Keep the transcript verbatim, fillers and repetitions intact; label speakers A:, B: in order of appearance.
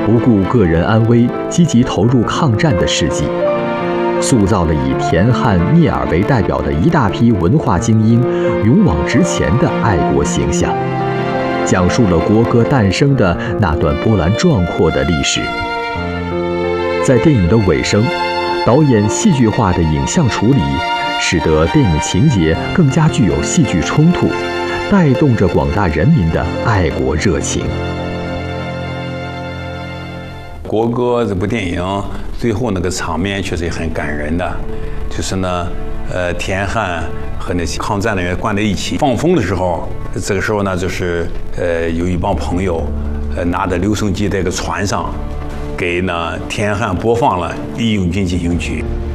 A: 不顾个人安危，积极投入抗战的事迹，塑造了以田汉、聂耳为代表的一大批文化精英勇往直前的爱国形象，讲述了国歌诞生的那段波澜壮阔的历史。在电影的尾声，导演戏剧化的影像处理，使得电影情节更加具有戏剧冲突，带动着广大人民的爱国热情。
B: 国歌这部电影最后那个场面确实也很感人的，就是呢，呃，田汉和那些抗战人员关在一起放风的时候，这个时候呢，就是呃，有一帮朋友，呃，拿着留声机在一个船上，给呢田汉播放了《义勇军进行曲》。